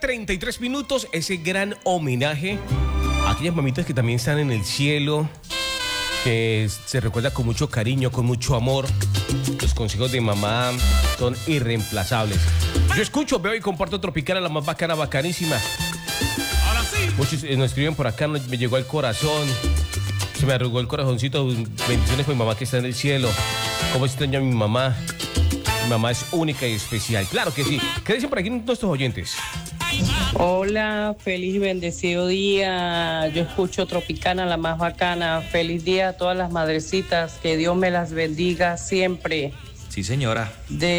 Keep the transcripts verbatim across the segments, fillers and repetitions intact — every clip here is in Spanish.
treinta y tres minutos, ese gran homenaje a aquellas mamitas que también están en el cielo, que se recuerda con mucho cariño, con mucho amor. Los consejos de mamá son irreemplazables. Yo escucho, veo y comparto Tropicana, la más bacana, bacanísima. Ahora sí. Muchos eh, nos escriben por acá, me llegó al corazón. Se me arrugó el corazoncito. Bendiciones por mi mamá que está en el cielo. ¿Cómo extraño a mi mamá? Mi mamá es única y especial. Claro que sí. ¿Qué dicen por aquí nuestros oyentes? Hola, feliz y bendecido día. Yo escucho Tropicana, la más bacana. Feliz día a todas las madrecitas. Que Dios me las bendiga siempre. Sí, señora.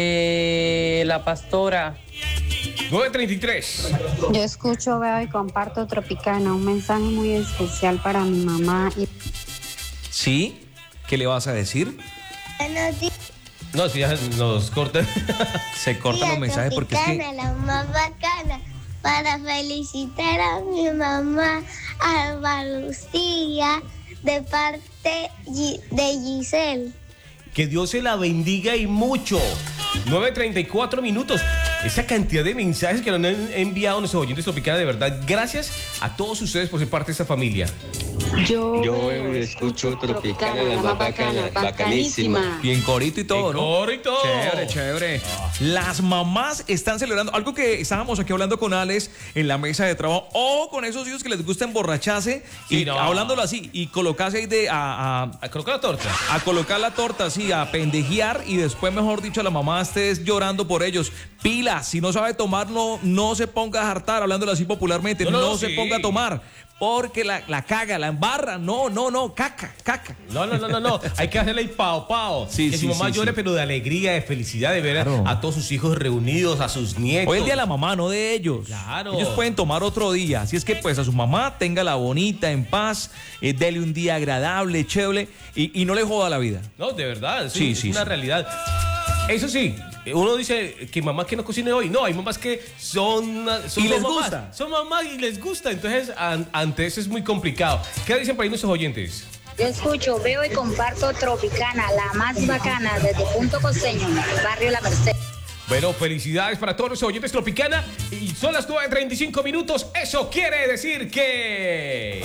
De la pastora. nueve treinta y tres. Yo escucho, veo y comparto Tropicana, un mensaje muy especial para mi mamá. Y... ¿Sí? ¿Qué le vas a decir? No, si ya nos cortan. Se cortan los mensajes porque es que... la más bacana, para felicitar a mi mamá, Alba Lucía, de parte de Giselle. Que Dios se la bendiga y mucho. nueve treinta y cuatro minutos. Esa cantidad de mensajes que nos han enviado nuestros oyentes Tropicana, de verdad, gracias a todos ustedes por ser parte de esta familia. Yo, Yo escucho Tropicana, la más bacana, bacanísima. Y en corito y todo, ¿no? Coro y todo. Chévere, chévere. Las mamás están celebrando algo que estábamos aquí hablando con Alex en la mesa de trabajo. O con esos hijos que les gusta emborracharse Sí, y no. hablándolo así y colocarse ahí de a, a, A colocar la torta. a colocar la torta así, a pendejear y después, mejor dicho, a la mamá estés llorando por ellos. Pilas, si no sabe tomar, no, no se ponga a hartar, hablándolo así popularmente, No, no, no, no, se sí. ponga a tomar. Porque la, la caga, la embarra. No, no, no, caca, caca. No, no, no, no, no. Hay que hacerle el pao pao. Sí, que sí, su mamá sí, llore, sí. pero de alegría, de felicidad, de ver Claro. a todos sus hijos reunidos, a sus nietos. Hoy el día de la mamá, no de ellos. Claro. Ellos pueden tomar otro día. Así es que pues a su mamá téngala bonita, en paz, eh, dele un día agradable, chévere y, y no le joda la vida. No, de verdad, sí, Sí, es sí, una sí. realidad. Eso sí, uno dice que mamá que no cocine hoy. No, hay mamás que son, son Y les mamás, gusta. Son mamás y les gusta. Entonces, an- ante eso es muy complicado. ¿Qué dicen por ahí nuestros oyentes? Yo escucho, veo y comparto Tropicana, la más bacana, desde Punto Costeño, barrio La Merced. Bueno, felicidades para todos los oyentes Tropicana. Y son las nueve treinta y cinco minutos. Eso quiere decir que...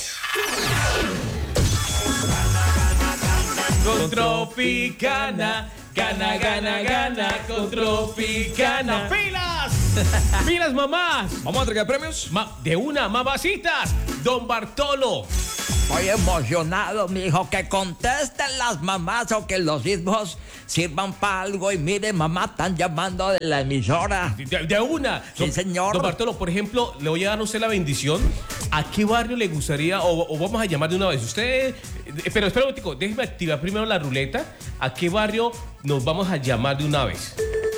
Con Tropicana, gana, gana, gana. Con Tropicana. ¡Pilas! ¡Pilas, mamás! ¿Vamos a entregar premios? Ma- de una, mamacitas. Don Bartolo. Estoy emocionado, mijo, que contesten las mamás o que los hijos sirvan para algo. Y mire, mamá, están llamando de la emisora. De, de una. Sí, señor. Don Bartolo, por ejemplo, le voy a dar a usted la bendición. ¿A qué barrio le gustaría, o, o vamos a llamar de una vez? Usted, eh, pero espera un momentico, déjeme activar primero la ruleta. ¿A qué barrio nos vamos a llamar de una vez?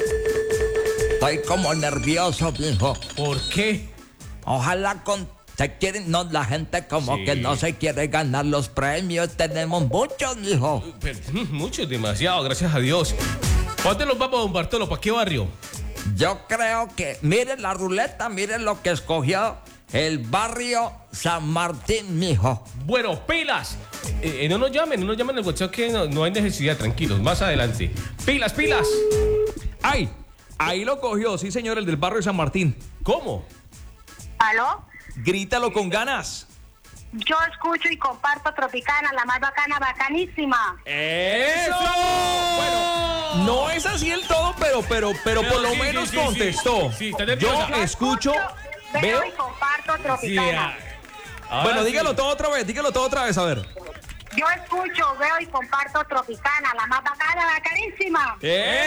Estoy como nervioso, mijo. ¿Por qué? Ojalá con... Se quieren, no, la gente como Sí. que no se quiere ganar los premios. Tenemos muchos, mijo. Pero, mm, mucho, demasiado, gracias a Dios. ¿Cuánto nos vamos, don Bartolo? ¿Para qué barrio? Yo creo que... Miren la ruleta, miren lo que escogió. El barrio San Martín, mijo. Bueno, pilas. Eh, eh, no nos llamen, no nos llamen al WhatsApp que no, no hay necesidad, tranquilos, más adelante. Pilas, pilas. ¡Ay! Ahí lo cogió, sí señor, el del barrio de San Martín. ¿Cómo? ¿Aló? Grítalo con ganas. Yo escucho y comparto Tropicana, la más bacana, bacanísima. ¡Eso! Bueno, no es así el todo, pero, pero, pero por lo Sí, sí, menos sí, sí. contestó. Sí, está Yo nerviosa. escucho, Veo veo. y comparto Sí, Tropicana. ah, ahora Bueno, sí. dígalo todo otra vez, dígalo todo otra vez, a ver. Yo escucho, veo y comparto Tropicana, la más bacana, bacanísima.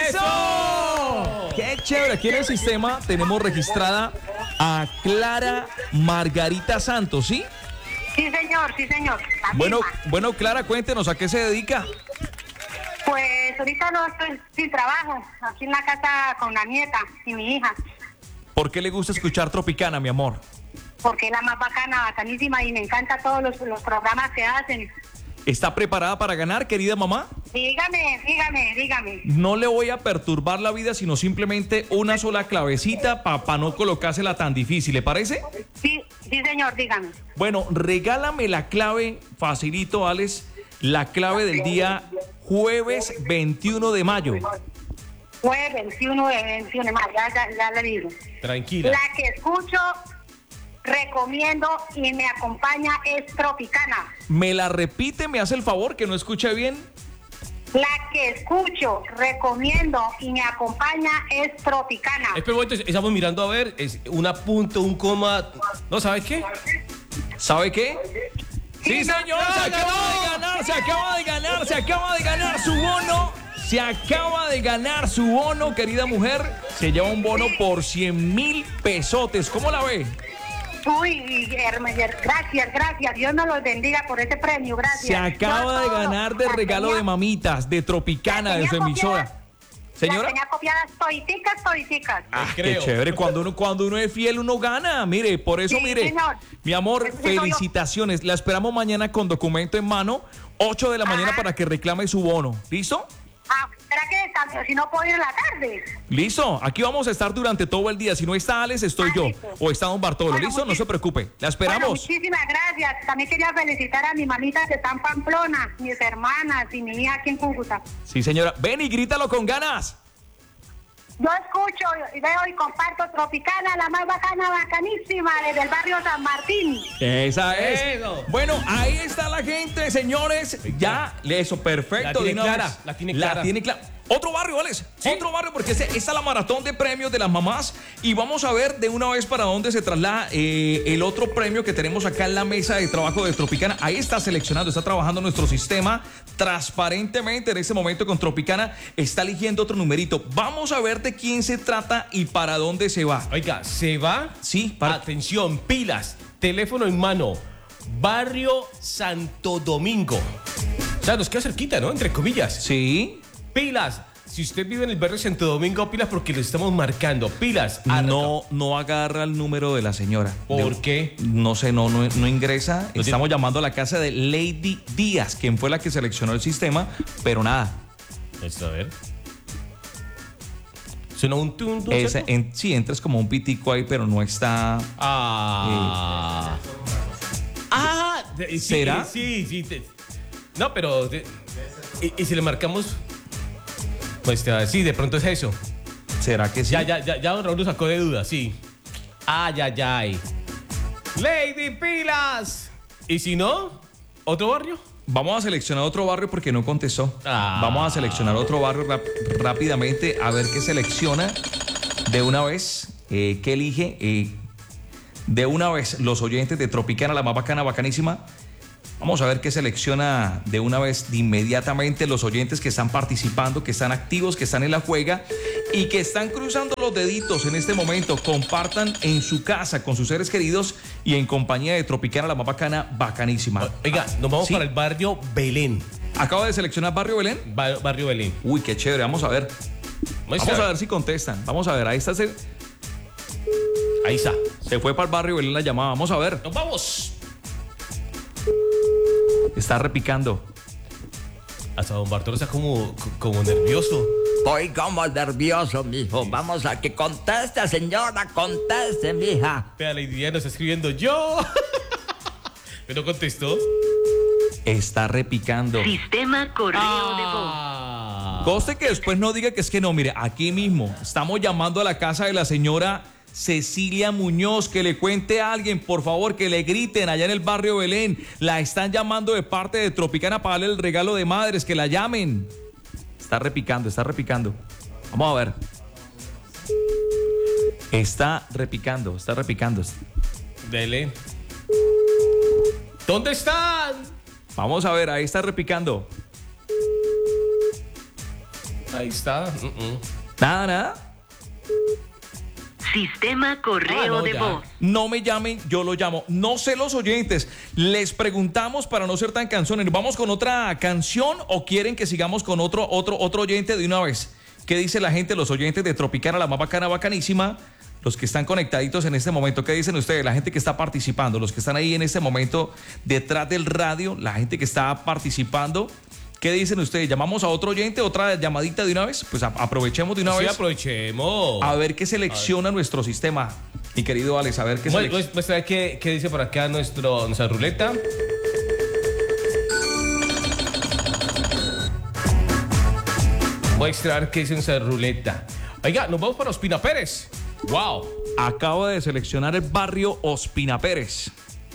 ¡Eso! ¡Qué chévere! Aquí en el sistema tenemos registrada a Clara Margarita Santos, ¿sí? Sí, señor, sí, señor. La Bueno, misma. bueno, Clara, cuéntenos, ¿a qué se dedica? Pues ahorita no estoy sin trabajo, aquí en la casa con la nieta y mi hija, ¿Por qué le gusta escuchar Tropicana, mi amor? porque es la más bacana, bacanísima y me encanta todos los, los programas que hacen. ¿Está preparada para ganar, querida mamá? Dígame, dígame, dígame. No le voy a perturbar la vida, sino simplemente una sola clavecita para no colocársela tan difícil, ¿le parece? Sí, sí, señor, dígame. Bueno, regálame la clave, facilito, Alex, la clave del día jueves veintiuno de mayo. Fue veintiuno de veintiuno, más, ya, ya, ya le digo. Tranquila. La que escucho, recomiendo y me acompaña es Tropicana. ¿Me la repite? ¿Me hace el favor que no escuche bien? La que escucho, recomiendo y me acompaña es Tropicana. Espera un momento, estamos mirando a ver, es una punto, un coma. ¿No sabes qué? ¿Sabe qué? Sí, señor, se acaba de ganar, se acaba de ganar, se acaba de ganar su bono. Se acaba de ganar su bono, querida mujer. Se lleva un bono por cien mil pesotes. ¿Cómo la ve? Uy, Hermes, gracias, gracias. Dios nos los bendiga por ese premio, gracias. Se acaba de ganar de regalo de mamitas, de Tropicana, de su emisora. Señora. La tenía copiadas toditicas, toditicas. Ah, qué chévere. Cuando uno, cuando uno es fiel, uno gana. Mire, por eso, Sí, mire. señor. Mi amor, Eso soy yo. felicitaciones. La esperamos mañana con documento en mano, ocho de la mañana para que reclame su bono. ¿Listo? Ah, ¿será que tanto, si no puedo ir en la tarde? Listo. Aquí vamos a estar durante todo el día. Si no está Alex, estoy Ah, yo. listo. O está don Bartolo. Bueno, ¿Listo? No muchis- se preocupe. La Bueno, esperamos. muchísimas gracias. También quería felicitar a mi mamita que está en Pamplona, mis hermanas y mi hija aquí en Cúcuta. Sí, señora. Ven y grítalo con ganas. Yo escucho y veo y comparto Tropicana, la más bacana, bacanísima, desde el barrio San Martín. Esa es. Eso. Bueno, ahí está la gente, señores. Ya, eso, perfecto. La tiene de una clara, vez. la tiene La clara. tiene clara. Otro barrio, Alex. Otro barrio, porque ese- esta es la maratón de premios de las mamás. Y vamos a ver de una vez para dónde se traslada eh, el otro premio que tenemos acá en la mesa de trabajo de Tropicana. Ahí está seleccionando, está trabajando nuestro sistema transparentemente en este momento con Tropicana. Está eligiendo otro numerito. Vamos a ver de quién se trata y para dónde se va. Oiga, se va. Sí, para- Atención, pilas, teléfono en mano. Barrio Santo Domingo. O sea, nos queda cerquita, ¿no? Entre comillas. Sí. Pilas. Si usted vive en el barrio Santo Domingo, pilas porque lo estamos marcando. Pilas. No, no agarra el número de la señora. ¿Por De- qué? No sé, no, no, no ingresa. No Estamos llamando a la casa de Lady Díaz, quien fue la que seleccionó el sistema, pero nada. Esto, a ver. Suena un tun, tun, Ese, ¿cierto? en, sí, entras como un pitico ahí, pero no está. Ah. Ah. de- sí, ¿Será? Sí, sí. te- no, pero... de- y, y si le marcamos... Pues te va a decir, de pronto es eso. ¿Será que sí? Ya, ya, ya, ya don Raúl lo sacó de duda, sí. Ay, ay, ay. Lady Pilas. ¿Y si no? ¿Otro barrio? Vamos a seleccionar otro barrio porque no contestó. Ah. Vamos a seleccionar otro barrio rap- rápidamente, a ver qué selecciona de una vez. Eh, ¿Qué elige? Eh, de una vez los oyentes de Tropicana, la más bacana, bacanísima. Vamos a ver qué selecciona de una vez, de inmediatamente, los oyentes que están participando, que están activos, que están en la juega y que están cruzando los deditos en este momento. Compartan en su casa con sus seres queridos y en compañía de Tropicana, la más bacana, bacanísima. Oiga, nos vamos ¿Sí? para el barrio Belén. Acabo de seleccionar Barrio Belén. Ba- barrio Belén. Uy, qué chévere. Vamos a ver. Vamos a ver si contestan. Vamos a ver. Ahí está. Se, Ahí está. se fue para el Barrio Belén la llamada. Vamos a ver. Nos vamos. Está repicando. Hasta don Bartolo está como, como nervioso. Estoy como nervioso, mijo. Vamos a que conteste, señora, conteste, mija. Vea, Lady Diana está escribiendo yo. Pero contestó. Está repicando. Sistema correo de voz. Ah. Coste que después no diga que es que no. Mire, aquí mismo estamos llamando a la casa de la señora Cecilia Muñoz. Que le cuente a alguien, por favor, que le griten allá en el Barrio Belén. La están llamando de parte de Tropicana para darle el regalo de madres. Que la llamen. Está repicando, está repicando. Vamos a ver. Está repicando, está repicando. Dele. ¿Dónde están? Vamos a ver, ahí está repicando. Ahí está. Mm, mm. Nada, nada. Sistema correo Ah, no, de ya. voz. No me llamen, yo lo llamo. No sé los oyentes. Les preguntamos para no ser tan canciones. ¿Vamos con otra canción o quieren que sigamos con otro, otro, otro oyente de una vez? ¿Qué dice la gente, los oyentes de Tropicana, la más bacana, bacanísima? Los que están conectaditos en este momento, ¿qué dicen ustedes? La gente que está participando, los que están ahí en este momento detrás del radio, la gente que está participando. ¿Qué dicen ustedes? ¿Llamamos a otro oyente, otra llamadita de una vez? Pues a- aprovechemos de una Sí, vez. aprovechemos. A ver qué selecciona nuestro sistema. Mi querido Alex, a ver qué Mu- selecciona. mu- Muestra qué, qué dice por acá nuestro, nuestra ruleta. Muestrar qué es esa ruleta. Oiga, nos vamos para Ospina Pérez. Wow. Acabo de seleccionar el barrio Ospina Pérez.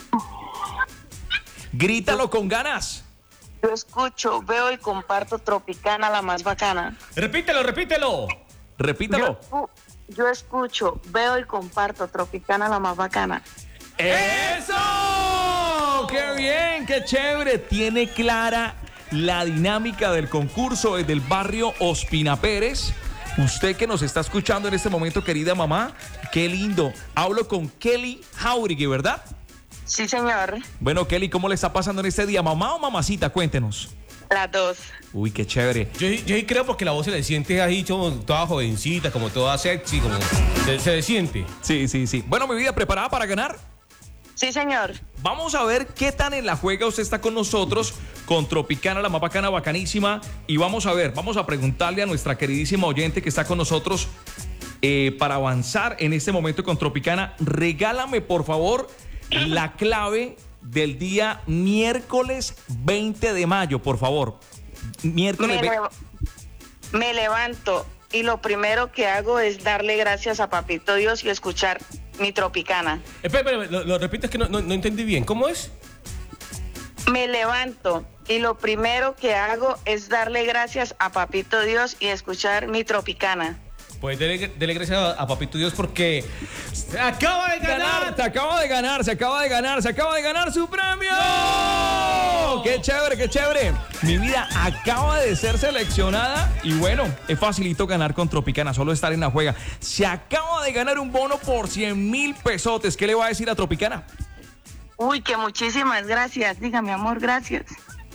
Grítalo con ganas. Yo escucho, veo y comparto Tropicana, la más bacana. Repítelo, repítelo. Repítalo. Yo, yo escucho, veo y comparto Tropicana, la más bacana. ¡Eso! ¡Qué bien! ¡Qué chévere! Tiene clara la dinámica del concurso desde el barrio Ospina Pérez. Usted que nos está escuchando en este momento, querida mamá, qué lindo. Hablo con Kelly Jauregui, ¿verdad? Sí, señor. Bueno, Kelly, ¿cómo le está pasando en este día? ¿Mamá o mamacita? Cuéntenos. Las dos. Uy, qué chévere. Yo, yo sí creo porque la voz se le siente ahí como toda jovencita, como toda sexy, como se, se le siente. Sí, sí, sí. Bueno, mi vida, ¿preparada para ganar? Sí, señor. Vamos a ver qué tan en la juega usted está con nosotros, con Tropicana, la más bacana, bacanísima. Y vamos a ver, vamos a preguntarle a nuestra queridísima oyente que está con nosotros eh, para avanzar en este momento con Tropicana. Regálame, por favor, la clave del día miércoles veinte de mayo, por favor. Miércoles Me, lev- me levanto y lo primero que hago es darle gracias a Papito Dios y escuchar mi Tropicana. Espera, espera, lo, lo repites que no, no, no entendí bien. ¿Cómo es? Me levanto y lo primero que hago es darle gracias a Papito Dios y escuchar mi Tropicana. Pues dele, dele gracias a, a Papito Dios porque se acaba de ganar. Se acaba de ganar, se acaba de ganar, se acaba de ganar su premio. ¡No! ¡Qué chévere, qué chévere! Mi vida acaba de ser seleccionada y bueno, es facilito ganar con Tropicana, solo estar en la juega. Se acaba de ganar un bono por cien mil pesotes. ¿Qué le va a decir a Tropicana? Uy, que muchísimas gracias. Dígame, amor, gracias.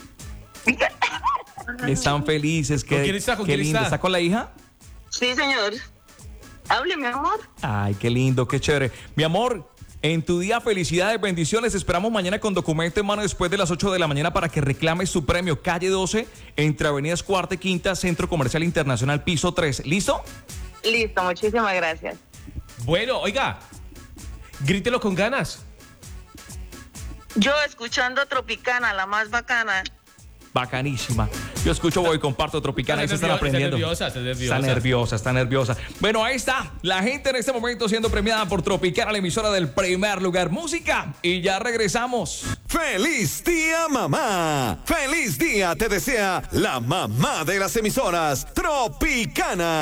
Están felices. ¿Con quién está? ¿Con qué quién lindo. está? ¿Está con la hija? Sí, señor. Hable, mi amor. Ay, qué lindo, qué chévere. Mi amor, en tu día, felicidades, bendiciones. Esperamos mañana con documento en mano después de las ocho de la mañana para que reclames su premio. Calle doce, entre Avenidas Cuarta y Quinta, Centro Comercial Internacional, piso tres. ¿Listo? Listo, muchísimas gracias. Bueno, oiga, grítelo con ganas. Yo escuchando Tropicana, la más bacana. Bacanísima. Yo escucho, voy, comparto Tropicana. Ahí se están nerviosa, aprendiendo. Está nerviosa, está nerviosa. Está nerviosa, está nerviosa. Bueno, ahí está. La gente en este momento siendo premiada por Tropicana, la emisora del primer lugar. Música. Y ya regresamos. ¡Feliz día, mamá! ¡Feliz día! Te desea la mamá de las emisoras, Tropicana.